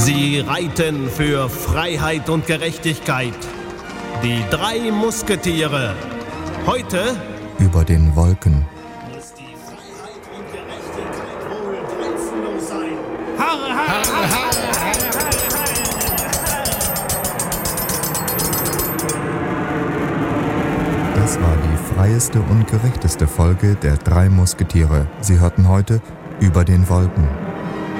Sie reiten für Freiheit und Gerechtigkeit. Die 3 Musketiere. Heute über den Wolken. muss die Freiheit und Gerechtigkeit wohl grenzenlos sein. Harre, harre, harre, harre, Das war die freieste und gerechteste Folge der 3 Musketiere. Sie hörten heute über den Wolken.